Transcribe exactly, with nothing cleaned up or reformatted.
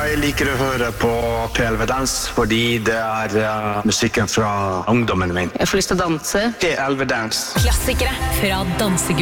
Jeg liker å høre på P elleve Dans, fordi det er uh, musikken fra ungdommen min. Jeg får lyst til å danse. P elleve Dans. Klassikere fra dansegulvet.